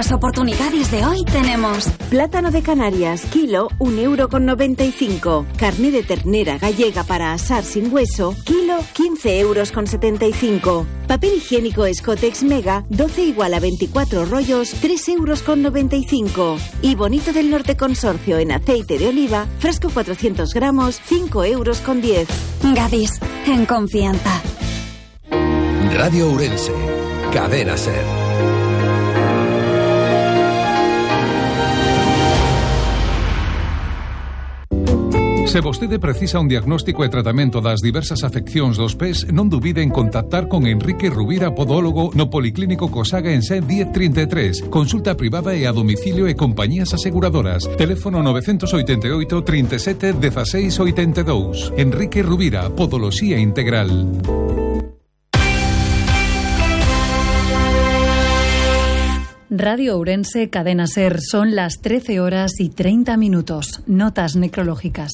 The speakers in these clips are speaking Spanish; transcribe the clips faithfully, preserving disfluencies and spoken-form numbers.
las oportunidades de hoy tenemos plátano de Canarias, kilo, un euro con noventa y cinco. Carne de ternera gallega para asar sin hueso, kilo, quince euros con setenta y cinco. Papel higiénico Escotex Mega, doce igual a veinticuatro rollos, tres euros con noventa y cinco. Y Bonito del Norte Consorcio en aceite de oliva, frasco cuatrocientos gramos, cinco euros con diez. Gadis, en confianza. Radio Ourense, Cadena Ser. Se vostede precisa un diagnóstico e tratamento das diversas afeccións dos pés, non dubide en contactar con Enrique Rubira, podólogo, no Policlínico Cosaga en Sen diez trinta e tres. Consulta privada e a domicilio e compañías aseguradoras. Teléfono nove oito oito, trinta e sete, dieciséis oitenta e dous. Enrique Rubira, Podoloxía Integral. Radio Ourense, Cadena Ser, son las trece horas y treinta minutos. Notas necrológicas.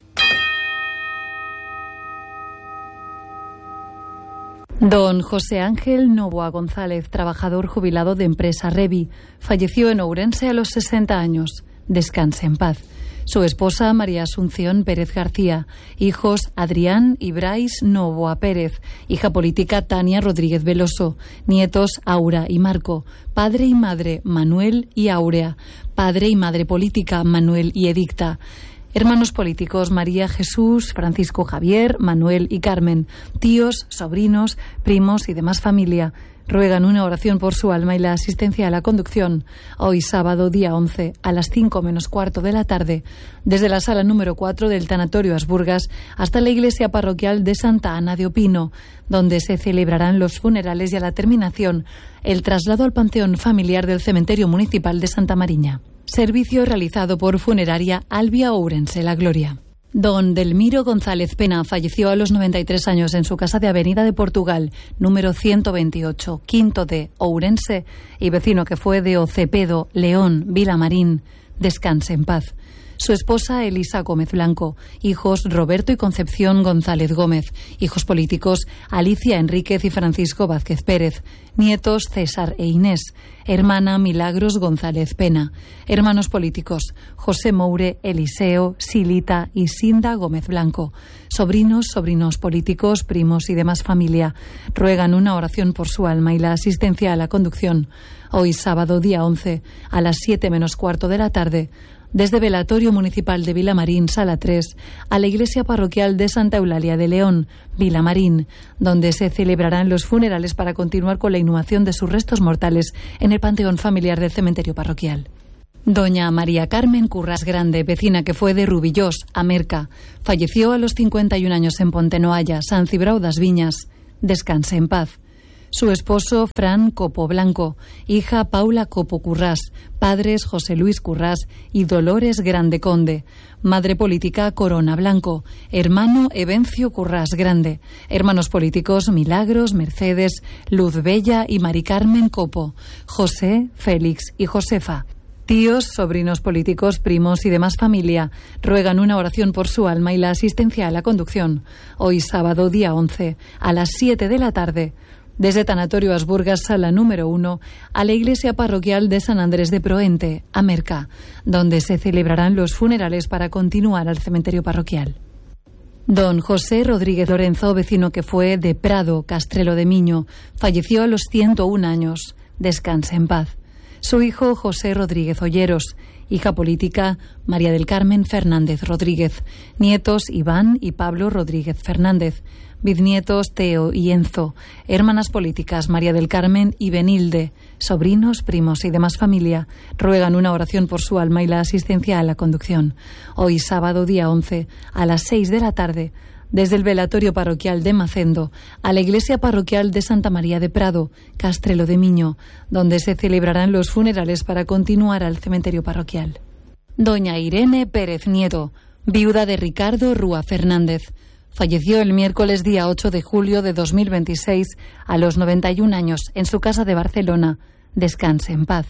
Don José Ángel Novoa González, trabajador jubilado de empresa Revi, falleció en Ourense a los sesenta años. Descanse en paz. Su esposa, María Asunción Pérez García. Hijos, Adrián y Brais Novoa Pérez. Hija política, Tania Rodríguez Veloso. Nietos, Aura y Marco. Padre y madre, Manuel y Áurea. Padre y madre política, Manuel y Edicta. Hermanos políticos, María Jesús, Francisco Javier, Manuel y Carmen. Tíos, sobrinos, primos y demás familia. Ruegan una oración por su alma y la asistencia a la conducción. Hoy sábado, día once, a las cinco menos cuarto de la tarde, desde la sala número cuatro del Tanatorio Asburgas hasta la iglesia parroquial de Santa Ana de Opino, donde se celebrarán los funerales y a la terminación el traslado al panteón familiar del cementerio municipal de Santa Mariña. Servicio realizado por Funeraria Albia Ourense La Gloria. Don Delmiro González Pena falleció a los noventa y tres años en su casa de Avenida de Portugal, número ciento veintiocho, Quinto de Ourense, y vecino que fue de Ocepedo, León, Vilamarín. Descanse en paz. Su esposa, Elisa Gómez Blanco. Hijos, Roberto y Concepción González Gómez. Hijos políticos, Alicia Enríquez y Francisco Vázquez Pérez. Nietos, César e Inés. Hermana, Milagros González Pena. Hermanos políticos, José Moure, Eliseo, Silita y Sinda Gómez Blanco. Sobrinos, sobrinos políticos, primos y demás familia. Ruegan una oración por su alma y la asistencia a la conducción. Hoy sábado, día once, a las siete menos cuarto de la tarde, desde Velatorio Municipal de Vilamarín, Sala tres, a la Iglesia Parroquial de Santa Eulalia de León, Vilamarín, donde se celebrarán los funerales para continuar con la inhumación de sus restos mortales en el panteón familiar del cementerio parroquial. Doña María Carmen Currás Grande, vecina que fue de Rubillós, Amerca, falleció a los cincuenta y un años en Pontenoalla, San Cibrao das Viñas. Descanse en paz. Su esposo, Fran Copo Blanco. Hija, Paula Copo Currás. Padres, José Luis Currás y Dolores Grande Conde. Madre política, Corona Blanco. Hermano, Evencio Currás Grande. Hermanos políticos, Milagros, Mercedes, Luz Bella y Mari Carmen Copo. José, Félix y Josefa. Tíos, sobrinos políticos, primos y demás familia ruegan una oración por su alma y la asistencia a la conducción. Hoy sábado, día once, a las siete de la tarde, desde Tanatorio Asburgas, sala número uno, a la iglesia parroquial de San Andrés de Proente, Amerca, donde se celebrarán los funerales para continuar al cementerio parroquial. Don José Rodríguez Lorenzo, vecino que fue de Prado, Castrelo de Miño, falleció a los ciento un años. Descanse en paz. Su hijo, José Rodríguez Olleros. Hija política, María del Carmen Fernández Rodríguez. Nietos, Iván y Pablo Rodríguez Fernández. Bisnietos, Teo y Enzo. Hermanas políticas, María del Carmen y Benilde. Sobrinos, primos y demás familia ruegan una oración por su alma y la asistencia a la conducción. Hoy sábado, día once, a las seis de la tarde, desde el velatorio parroquial de Macendo a la iglesia parroquial de Santa María de Prado, Castrelo de Miño, donde se celebrarán los funerales para continuar al cementerio parroquial. Doña Irene Pérez Nieto, viuda de Ricardo Rúa Fernández, falleció el miércoles día ocho de julio de dos mil veintiséis a los noventa y un años en su casa de Barcelona. Descanse en paz.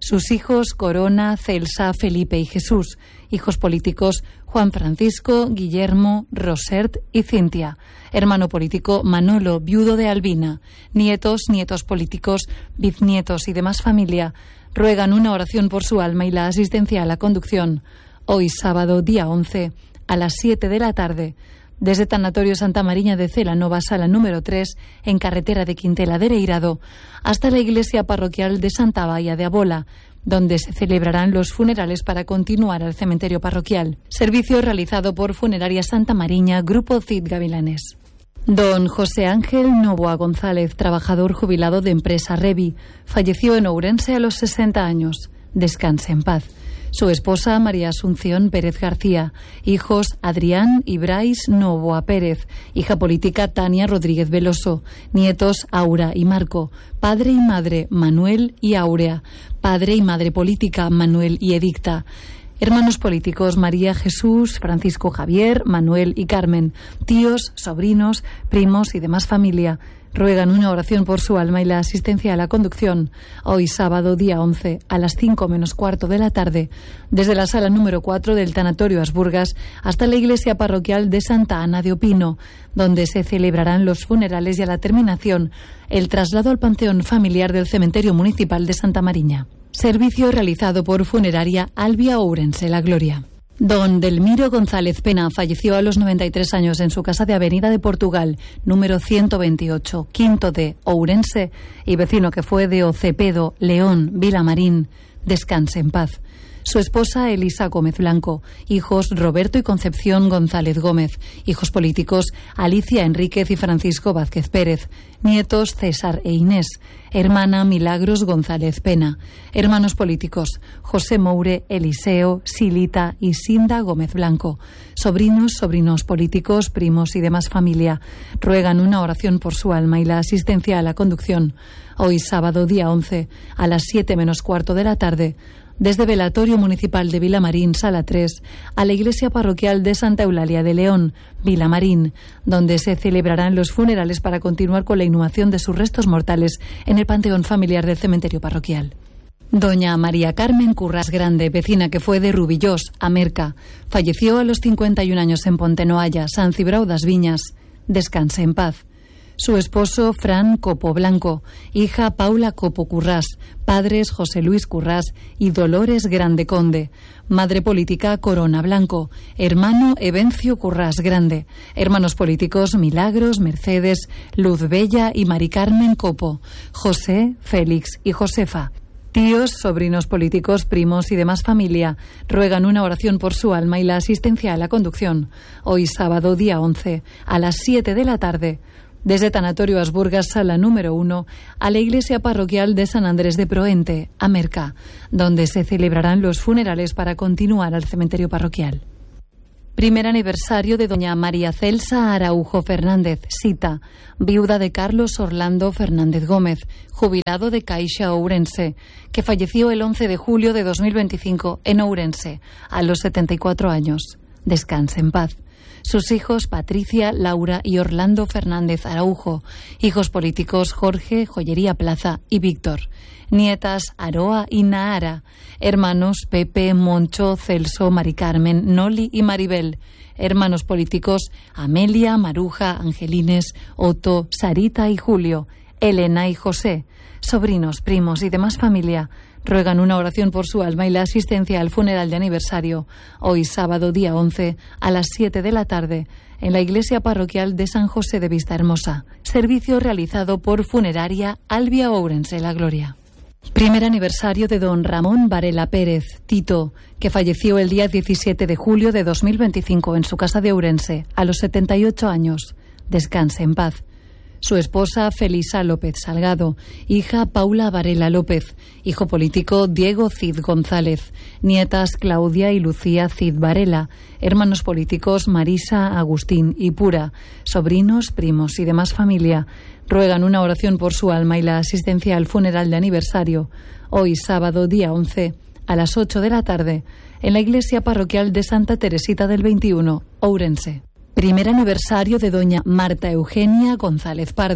Sus hijos Corona, Celsa, Felipe y Jesús. Hijos políticos Juan Francisco, Guillermo, Rosert y Cintia. Hermano político Manolo, viudo de Albina. Nietos, nietos políticos, bisnietos y demás familia ruegan una oración por su alma y la asistencia a la conducción. Hoy sábado, día once, a las siete de la tarde, desde Tanatorio Santa Mariña de Celanova, sala número tres, en carretera de Quintela de Reirado, hasta la iglesia parroquial de Santa Baia de Abola, donde se celebrarán los funerales para continuar al cementerio parroquial. Servicio realizado por Funeraria Santa Mariña, Grupo Cid Gavilanes. Don José Ángel Novoa González, trabajador jubilado de empresa Revi, falleció en Ourense a los sesenta años. Descanse en paz. Su esposa María Asunción Pérez García, hijos Adrián y Brais Novoa Pérez, hija política Tania Rodríguez Veloso, nietos Aura y Marco, padre y madre Manuel y Áurea, padre y madre política Manuel y Edicta, hermanos políticos María Jesús, Francisco Javier, Manuel y Carmen, tíos, sobrinos, primos y demás familia. Ruegan una oración por su alma y la asistencia a la conducción. Hoy sábado, día once, a las cinco menos cuarto de la tarde, desde la sala número cuatro del Tanatorio Asburgas hasta la iglesia parroquial de Santa Ana de Opino, donde se celebrarán los funerales y a la terminación el traslado al panteón familiar del cementerio municipal de Santa Mariña. Servicio realizado por Funeraria Albia Ourense La Gloria. Don Delmiro González Pena falleció a los noventa y tres años en su casa de Avenida de Portugal, número ciento veintiocho, quinto de Ourense, y vecino que fue de Ocepedo, León, Vilamarín. Descanse en paz. Su esposa Elisa Gómez Blanco, hijos Roberto y Concepción González Gómez, hijos políticos Alicia Enríquez y Francisco Vázquez Pérez, nietos César e Inés, hermana Milagros González Pena, hermanos políticos José Moure, Eliseo, Silita y Sinda Gómez Blanco, sobrinos, sobrinos políticos, primos y demás familia. Ruegan una oración por su alma y la asistencia a la conducción. Hoy sábado, día once, a las siete menos cuarto de la tarde, desde Velatorio Municipal de Vilamarín, sala tres, a la iglesia parroquial de Santa Eulalia de León, Vilamarín, donde se celebrarán los funerales para continuar con la inhumación de sus restos mortales en el panteón familiar del cementerio parroquial. Doña María Carmen Currás Grande, vecina que fue de Rubillós, Amerca, falleció a los cincuenta y un años en Pontenoalla, San Cibrao das Viñas. Descanse en paz. Su esposo Fran Copo Blanco, hija Paula Copo Currás, padres José Luis Currás y Dolores Grande Conde, madre política Corona Blanco, hermano Evencio Currás Grande, hermanos políticos Milagros, Mercedes, Luz Bella y Mari Carmen Copo, José, Félix y Josefa. Tíos, sobrinos políticos, primos y demás familia ruegan una oración por su alma y la asistencia a la conducción. Hoy sábado, día once, a las siete de la tarde, desde Tanatorio Asburgas, sala número uno, a la iglesia parroquial de San Andrés de Proente, Amerca, donde se celebrarán los funerales para continuar al cementerio parroquial. Primer aniversario de doña María Celsa Araujo Fernández, Sita, viuda de Carlos Orlando Fernández Gómez, jubilado de Caixa Ourense, que falleció el once de julio de dos mil veinticinco en Ourense, a los setenta y cuatro años. Descanse en paz. Sus hijos Patricia, Laura y Orlando Fernández Araujo, hijos políticos Jorge, Joyería Plaza y Víctor, nietas Aroa y Nahara, hermanos Pepe, Moncho, Celso, Mari Carmen, Noli y Maribel, hermanos políticos Amelia, Maruja, Angelines, Otto, Sarita y Julio, Elena y José, sobrinos, primos y demás familia. Ruegan una oración por su alma y la asistencia al funeral de aniversario, hoy sábado día once, a las siete de la tarde, en la iglesia parroquial de San José de Vistahermosa. Servicio realizado por Funeraria Albia Ourense La Gloria. Primer aniversario de don Ramón Varela Pérez, Tito, que falleció el día diecisiete de julio de dos mil veinticinco en su casa de Ourense, a los setenta y ocho años. Descanse en paz. Su esposa Felisa López Salgado, hija Paula Varela López, hijo político Diego Cid González, nietas Claudia y Lucía Cid Varela, hermanos políticos Marisa, Agustín y Pura, sobrinos, primos y demás familia. Ruegan una oración por su alma y la asistencia al funeral de aniversario, hoy sábado día once, a las ocho de la tarde, en la iglesia parroquial de Santa Teresita del veintiuno, Ourense. Primer aniversario de doña Marta Eugenia González Pardo,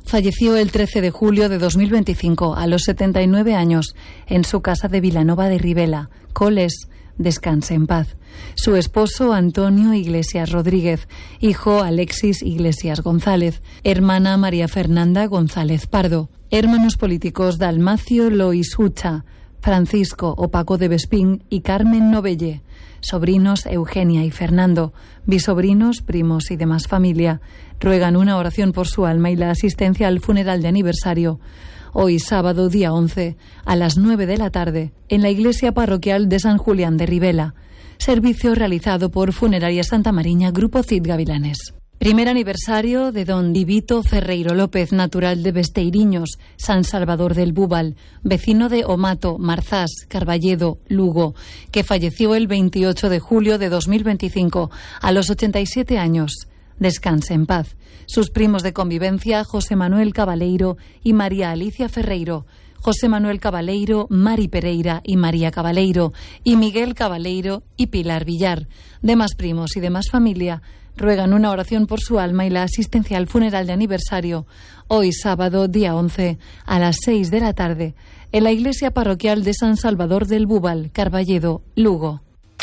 falleció el trece de julio de dos mil veinticinco a los setenta y nueve años en su casa de Vilanova de Ribela. Coles, descanse en paz. Su esposo Antonio Iglesias Rodríguez, hijo Alexis Iglesias González, hermana María Fernanda González Pardo, hermanos políticos Dalmacio Lois Hucha, Francisco o Paco de Vespín y Carmen Novelle, sobrinos Eugenia y Fernando, bisobrinos, primos y demás familia. Ruegan una oración por su alma y la asistencia al funeral de aniversario, hoy sábado día once, a las nueve de la tarde, en la iglesia parroquial de San Julián de Ribela. Servicio realizado por Funeraria Santa Mariña, Grupo Cid Gavilanes. Primer aniversario de don Divito Ferreiro López, natural de Besteiriños, San Salvador del Búbal, vecino de Omato, Marzás, Carballedo, Lugo, que falleció el veintiocho de julio de dos mil veinticinco a los ochenta y siete años. Descanse en paz. Sus primos de convivencia, José Manuel Cabaleiro y María Alicia Ferreiro, José Manuel Cabaleiro, Mari Pereira y María Cabaleiro, y Miguel Cabaleiro y Pilar Villar. Demás primos y demás familia ruegan una oración por su alma y la asistencia al funeral de aniversario, hoy sábado día once, a las seis de la tarde, en la iglesia parroquial de San Salvador del Búbal, Carballedo, Lugo.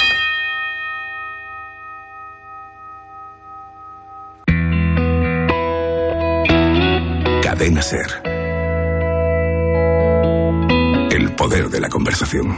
Cadena SER. El poder de la conversación.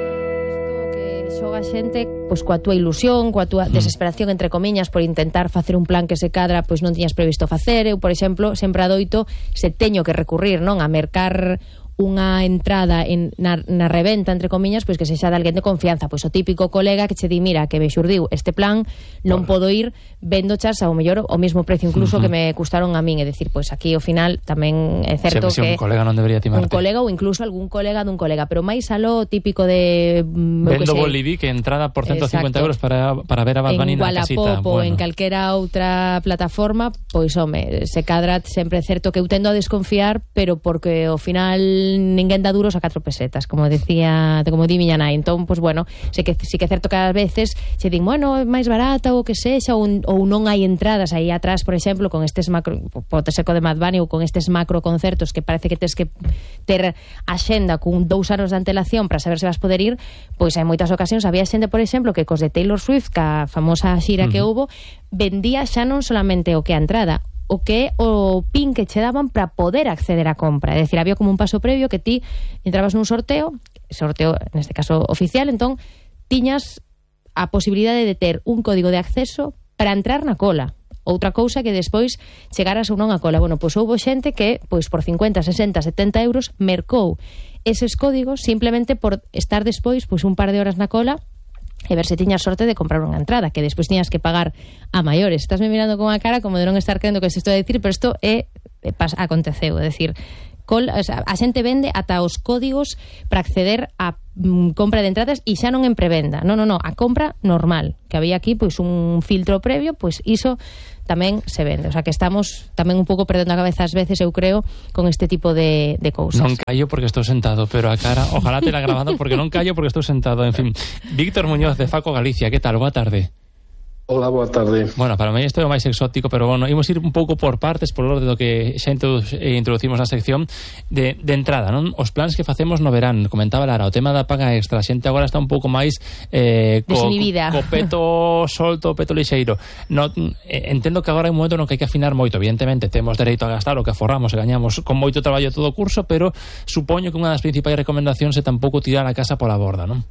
Xoga xente pois coa túa ilusión, coa túa desesperación, entre comiñas, por intentar facer un plan que se cadra pois non tiñas previsto facer. Eu, por exemplo, sempre adoito, se teño que recurrir, non, a mercar unha entrada en, na, na reventa, entre comiñas, pois que sexa de alguén de confianza, pois o típico colega que che di, mira, que me xurdiu este plan, non bueno. podo ir, vendo chas ao mellor o mesmo precio incluso uh-huh. que me custaron a min, é dicir, pois aquí ao final tamén é certo se, que un colega non debería timarte. Un colega ou incluso algún colega dun colega, pero máis aló típico de vendo Boliví que entrada por ciento cincuenta euros para, para ver a Bad Bunny na casita. En Wallapop ou bueno. en calquera outra plataforma, pois home, se cadra sempre é certo que eu tendo a desconfiar, pero porque ao final ninguén dá duros a catro pesetas, como decía, como di miña nai. Entón, pois bueno, sei que si que é certo que ás veces se din, bueno, é máis barata ou que sexa, ou, ou non hai entradas aí atrás, por exemplo, con estes macro, pode ser co de Mad Bunny ou con estes macro concertos que parece que tes que ter axenda con dous anos de antelación para saber se vas poder ir, pois hai moitas ocasións había xente, por exemplo, que cos de Taylor Swift, ca famosa xira uh-huh. que houbo, vendía xa non solamente o que a entrada, o que é o pin que che daban para poder acceder á compra. É dicir, había como un paso previo que ti entrabas nun sorteo, sorteo neste caso oficial, entón tiñas a posibilidade de ter un código de acceso para entrar na cola. Outra cousa que despois chegaras ou non a cola. Bueno, pois houbo xente que, pois por cincuenta, sesenta, setenta euros mercou eses códigos simplemente por estar despois pois un par de horas na cola e ver se tiñas sorte de comprar unha entrada, que despois tiñas que pagar a maiores. Estás me mirando con a cara como de non estar crendo que se estou a decir, pero isto é, é aconteceu, é dicir, col, o sea, a xente vende ata os códigos para acceder a mm, compra de entradas e xa non en prevenda. Non, non, non, a compra normal, que había aquí pois un filtro previo, pois iso tamén se vende. O sea, que estamos tamén un pouco perdendo a cabeza ás veces, eu creo, con este tipo de, de cousas. Non callo porque estou sentado, pero a cara, ojalá te la grabado porque non callo porque estou sentado. En fin, Víctor Muñoz de Faco Galicia, que tal? Boa tarde. Hola, boa tarde. Bueno, para mí isto é o máis exótico, pero bueno, imos ir un pouco por partes, por orde do que xa introducimos na sección de, de entrada, non? Os plans que facemos no verán, comentaba Lara, o tema da paga extra, a xente agora está un pouco máis eh, co, co peto solto, peto lixeiro. No, eh, entendo que agora é un momento no que hai que afinar moito, evidentemente temos dereito a gastar o que aforramos e gañamos con moito traballo todo o curso, pero supoño que unha das principais recomendacións é tampouco tirar a casa pola borda, non?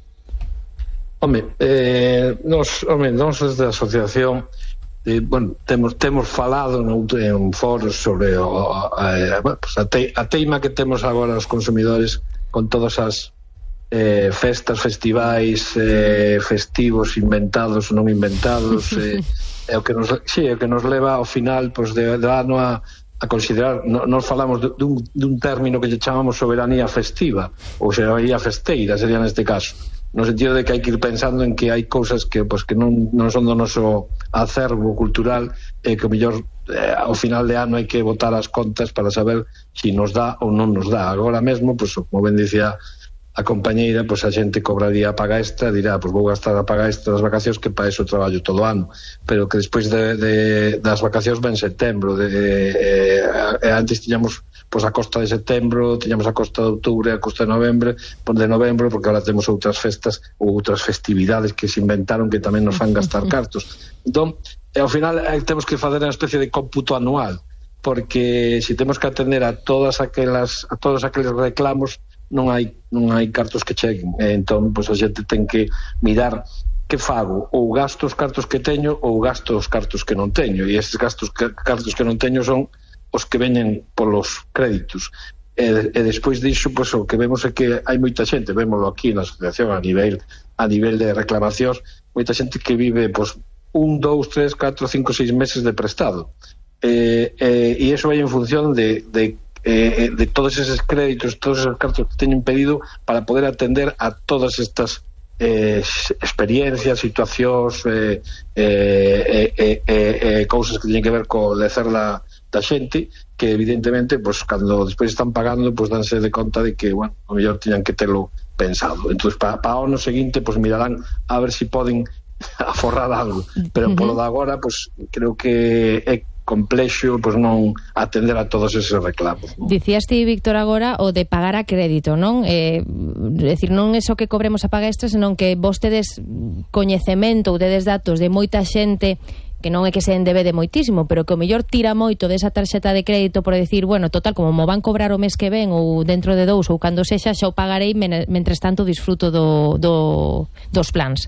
Home, eh, nos, home, nos desde a asociación eh, bueno, temos, temos falado no, en foros sobre o, a, a, pues a, te, a teima que temos agora os consumidores con todas as eh, festas, festivais eh, festivos inventados ou non inventados eh, é o que nos, sí, é o que nos leva ao final pues, de, de ano a a considerar, no, nos falamos dun, dun término que lle chamamos soberanía festiva ou soberanía festeira, sería neste caso, no sentido de que hai que ir pensando en que hai cousas que, pues, que non, non son do noso acervo cultural e eh, que o mellor eh, ao final de ano hai que botar as contas para saber se si nos dá ou non nos dá. Agora mesmo, pues, como ben dicía a compañeira, pois a xente cobraría a paga extra, dirá, pois vou gastar a paga extra das vacacións que para eso traballo todo o ano, pero que despois de, de, das vacacións ven setembro, de, eh, eh, antes tiñamos pois a costa de setembro, tiñamos a costa de outubro e a costa de novembro, pois de novembro, porque agora temos outras festas ou outras festividades que se inventaron que tamén nos fan gastar cartos. Entón, e ao final eh, temos que fazer unha especie de cómputo anual, porque se temos que atender a todas aquelas a todos aqueles reclamos, non hai non hai cartos que cheguen. E entón, pois a xente ten que mirar que fago, ou gasto os cartos que teño ou gasto os cartos que non teño, e estes gastos que, cartos que non teño son os que veñen polos créditos. E, e despois disso, pois o que vemos é que hai moita xente, vémoslo aquí na asociación a nivel a nivel de reclamacións, moita xente que vive pois un, dous, tres, catro, cinco, seis meses de prestado. E, e, e iso vai en función de, de Eh, de todos esos créditos, todos esos cartos que teñen pedido para poder atender a todas estas eh, experiencias, situacións eh, eh, eh, eh, eh, cousas que teñen que ver co lecer da, da xente, que evidentemente pues, cando despois están pagando pues, danse de conta de que bueno, o mellor tiñan que telo pensado. Entón, para pa o ano seguinte pues, mirarán a ver se si poden aforrar algo, pero uh -huh. polo de agora pues, creo que é complexo pois non atender a todos eses reclamos, non? Dicías ti, Víctor, agora o de pagar a crédito, non? Eh, decir, non é só que cobremos a paga extra, senón que vos tedes coñecemento ou tedes datos de moita xente que non é que se endebede moitísimo, pero que o mellor tira moito desa tarxeta de crédito por decir, bueno, total, como mo van cobrar o mes que ven ou dentro de dous ou cando sexa, xa o pagarei, mentres tanto disfruto do, do, dos plans.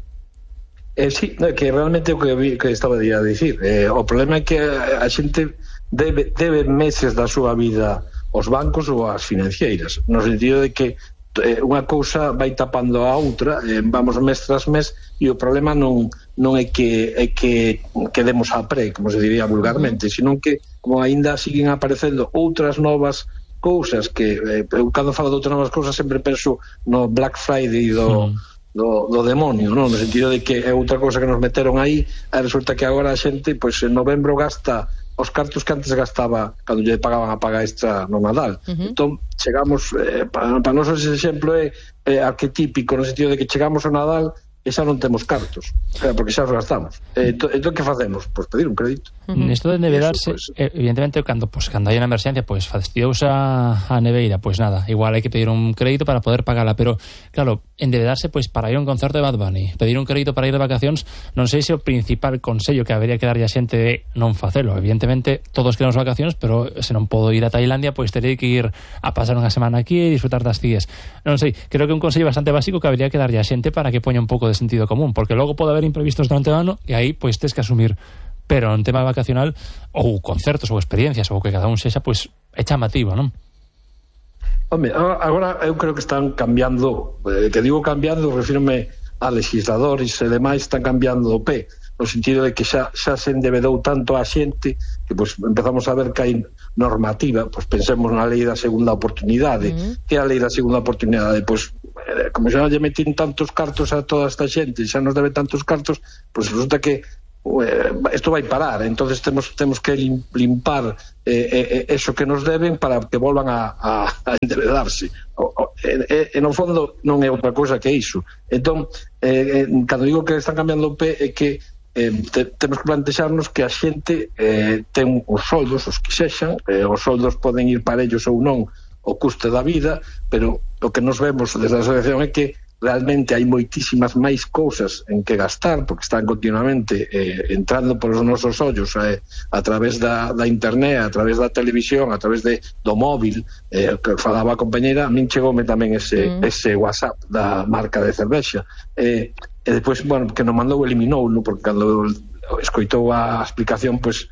Eh, sí, no, que realmente o que, vi, que estaba a dicir eh, o problema é que a xente debe, debe meses da súa vida aos bancos ou ás financeiras, no sentido de que eh, unha cousa vai tapando a outra, eh, vamos mes tras mes, e o problema non, non é que é que quedemos a pre, como se diría vulgarmente, sino que como aínda siguen aparecendo outras novas cousas que eh, eu cando falo de outras novas cousas sempre penso no Black Friday do mm. Do, do demonio, non? No sentido de que é outra cousa que nos meteron aí, e resulta que agora a xente, pois en novembro gasta os cartos que antes gastaba cando lle pagaban a paga extra no Nadal. Uh -huh. Entón, chegamos, eh, para, para nós ese exemplo é, é arquetípico, no sentido de que chegamos ao Nadal e xa non temos cartos, porque xa os gastamos. Entón, entón que facemos? Pois pedir un crédito. Uh -huh. Nesto de endebedarse, pues, evidentemente, cando, pues, cando hai unha emerxencia, pues, fastidiouse a, a neveira, pues nada, igual hai que pedir un crédito para poder pagala, pero, claro, endebedarse, pues, para ir a un concerto de Bad Bunny, pedir un crédito para ir de vacacións, non sei se o principal consello que habería que darlle a xente de non facelo. Evidentemente, todos queremos vacacións, pero se non podo ir a Tailandia, pois pues, terei que ir a pasar unha semana aquí e disfrutar das cíes. Non sei, creo que un consello bastante básico que habería que darlle a xente para que poña un pouco de sentido común, porque logo pode haber imprevistos durante o ano e aí pois tes que asumir, pero en tema vacacional ou concertos ou experiencias ou que cada un sexa, pois é chamativo, non? Home, agora eu creo que están cambiando, eh, que digo cambiando, refírome a legisladores e demais, están cambiando o pé, no sentido de que xa, xa se endebedou tanto a xente que pois, empezamos a ver que hai normativa, pois pensemos na lei da segunda oportunidade. Uh-huh. Que é a lei da segunda oportunidade? Pois, eh, como xa lle metín tantos cartos a toda esta xente, xa nos debe tantos cartos, pois resulta que isto vai parar, entonces temos temos que limpar eh, eh, eso que nos deben para que volvan a, a, a endebedarse. O, o, e, e no fondo non é outra cousa que iso. Entón, eh, cando digo que están cambiando o pé é que eh, te, temos que plantexarnos que a xente eh, ten os soldos, os que sexan, eh, os soldos poden ir para ellos ou non o custe da vida, pero o que nos vemos desde a asociación é que realmente hai moitísimas máis cousas en que gastar, porque están continuamente eh, entrando polos nosos ollos eh, a través da, da internet, a través da televisión, a través de, do móvil, eh, que falaba a compañera, a min chegoume tamén ese, mm. ese WhatsApp da marca de cervexa, eh, e depois, bueno, que non mandou eliminou, no? Porque cando escoitou a explicación, pois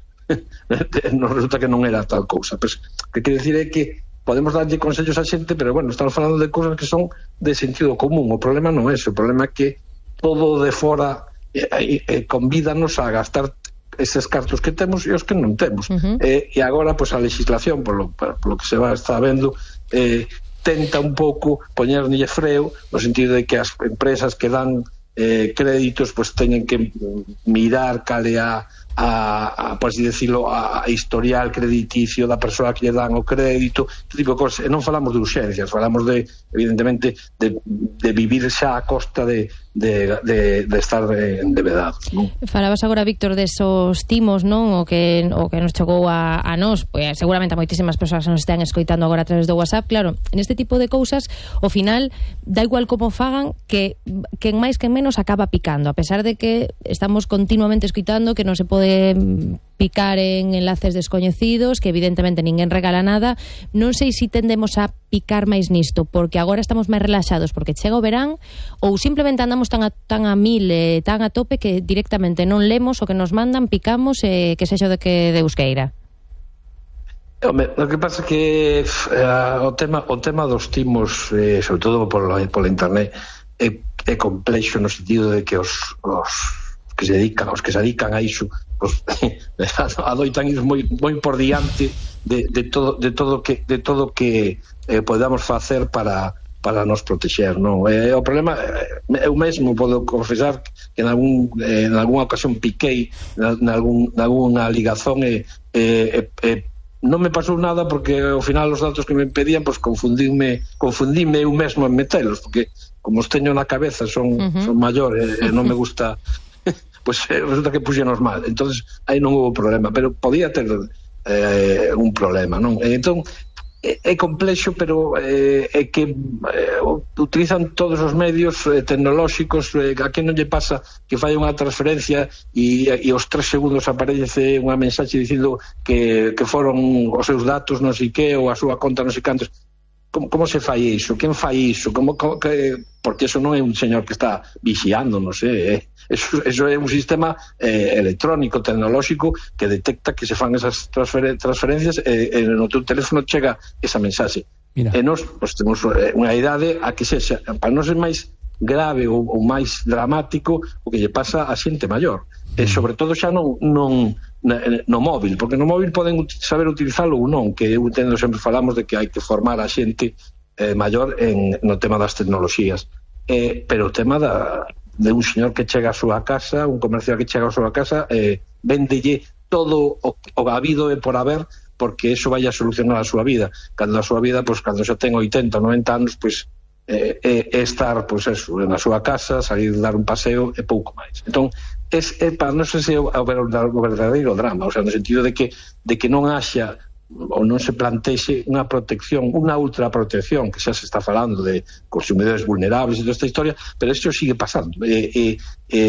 non resulta que non era tal cousa. Pois, que quere dicir é que podemos darlle consellos a xente, pero bueno, estamos falando de cousas que son de sentido común. O problema non é ese, o problema é que todo de fora eh, eh, convídanos a gastar eses cartos que temos e os que non temos. Uh-huh. eh, e agora, pois, pues, a legislación, polo, polo que se va está vendo, eh, tenta un pouco poñerlle freo, no sentido de que as empresas que dan eh, créditos, pois pues, teñen que mirar cal é a a, a por así decirlo, a, a historial crediticio da persoa que lle dan o crédito, este tipo de cosas. E non falamos de urxencias, falamos de, evidentemente, de, de vivir xa a costa de, de, de, de estar endebedados, non? Falabas agora, Víctor, desos timos, non? O que, o que nos chegou a, a nós, pois seguramente a moitísimas persoas que nos están escoitando agora a través do WhatsApp. Claro, neste tipo de cousas, ao final, dá igual como fagan, que quen máis que menos acaba picando, a pesar de que estamos continuamente escoitando que non se pode picar en enlaces descoñecidos, que evidentemente ninguén regala nada. Non sei se tendemos a picar máis nisto porque agora estamos máis relaxados porque chega o verán, ou simplemente andamos tan a, tan a mil, eh, tan a tope que directamente non lemos o que nos mandan, picamos e eh, que sexa de que Deus queira. Home, o que pasa é que eh, o tema o tema dos timos, eh, sobre todo pola, pola internet, é, é complexo no sentido de que os, os que se dedican, os que se dedican a iso, pues, adoitan ir moi moi por diante de, de todo de todo que de todo que eh, podamos facer para para nos protexer, non? Eh, o problema, eh, eu mesmo podo confesar que en algún eh, en algunha ocasión piquei en algún en algunha ligazón e eh, eh, eh, non me pasou nada porque ao final os datos que me pedían, pois pues, confundíme confundíme eu mesmo en metelos, porque como os teño na cabeza son uh-huh. son maior e eh, non me gusta pues resulta que puxenos mal, entonces aí non houve problema, pero podía ter eh, un problema, non? E entón é, é complexo, pero eh, é que eh, utilizan todos os medios eh, tecnolóxicos. Eh, a quen non lle pasa que fai unha transferencia e, e os tres segundos aparece unha mensaxe dicindo que, que foron os seus datos non sei que, ou a súa conta non sei cantos. Como, como se fai iso? Quen fai iso? Como, como, que, porque eso non é un señor que está vixiando, non sei, eh. Eso, eso é un sistema eh, electrónico, tecnolóxico, que detecta que se fan esas transfer transferencias e, e no teu teléfono chega esa mensaxe. Mira. E nos pues, temos unha idade a que sexa, para non ser máis grave ou, ou máis dramático o que lle pasa a xente maior. Mm. E sobre todo xa non, non no móvil, porque no móvil poden saber utilizalo ou non, que eu entendo, sempre falamos de que hai que formar a xente eh, maior en, no tema das tecnoloxías. Eh, pero o tema da de un señor que chega a súa casa, un comercial que chega a súa casa, eh, véndelle todo o, o habido e por haber, porque eso vai a solucionar a súa vida. Cando a súa vida, pois, cando xa ten oitenta, noventa anos, pois, eh, é, é estar, pois, eso, na súa casa, salir dar un paseo e pouco máis. Entón, é, é para non sei se é o, o verdadeiro drama, o sea, no sentido de que, de que non haxa ou non se plantexe unha protección, unha ultraprotección, que xa se está falando de consumidores vulnerables e toda esta historia, pero isto sigue pasando e, e,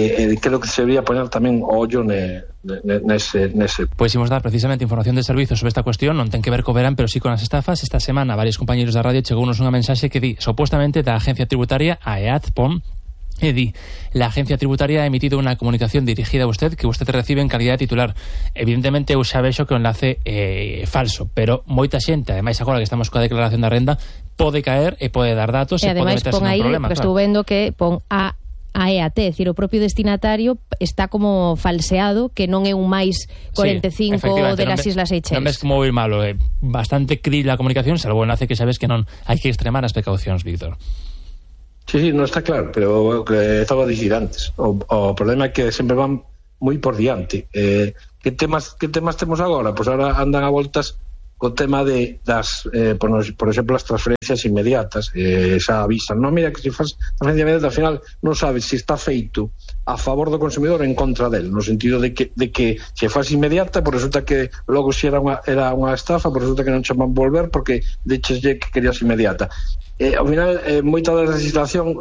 e creo que se debería poner tamén o ollo ne, ne, nese, nese. Pois imos dar precisamente información de servizos sobre esta cuestión, non ten que ver co verán, pero sí con as estafas. Esta semana varios compañeros da radio chegounos unha mensaxe que di, supuestamente da agencia tributaria a E A T P O M, E D I, la agencia tributaria ha emitido una comunicación dirigida a usted que usted recibe en calidad de titular. Evidentemente eu xa vexo que o enlace é eh, falso, pero moita xente, ademais agora que estamos coa declaración da renda, pode caer e pode dar datos e, e pode meterse en un problema. E ademais pon aí, claro. Estou vendo que pon a a E A T, é dicir, o propio destinatario está como falseado, que non é un máis cuarenta e cinco sí, de las Islas Seychelles. Non ves como ir malo, é bastante cril a comunicación, salvo o enlace que sabes que non hai que extremar as precaucións, Víctor. Sí, sí, non está claro, pero o que estaba a dicir antes, o, o problema é que sempre van moi por diante. Eh, que temas que temas temos agora? Pois pues agora andan a voltas co tema de das, eh, por, por exemplo, as transferencias inmediatas. Eh, xa avisan, non, mira, que se faz transferencia inmediata, ao final non sabes se está feito a favor do consumidor ou en contra del, no sentido de que, de que se faz inmediata, por resulta que logo se era unha, era unha estafa, por resulta que non chaman volver porque decheslle que querías inmediata. Eh, ao final, eh, moita da legislación